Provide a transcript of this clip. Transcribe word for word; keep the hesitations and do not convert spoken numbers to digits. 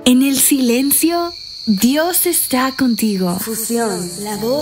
En el silencio, Dios está contigo. Fusión, La voz